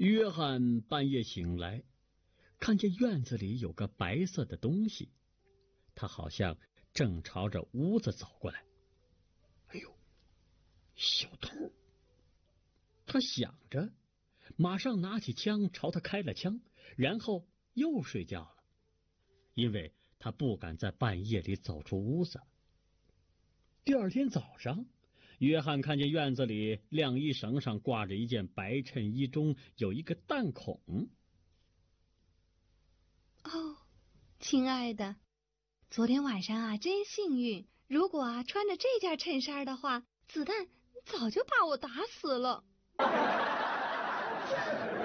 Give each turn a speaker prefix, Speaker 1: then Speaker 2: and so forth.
Speaker 1: 约翰半夜醒来，看见院子里有个白色的东西，他好像正朝着屋子走过来。哎呦，小偷！他想着，马上拿起枪朝他开了枪，然后又睡觉了，因为他不敢在半夜里走出屋子。第二天早上，约翰看见院子里晾衣绳上挂着一件白衬衣，中有一个弹孔。
Speaker 2: 哦，亲爱的，昨天晚上啊，真幸运。如果穿着这件衬衫的话，子弹早就把我打死了。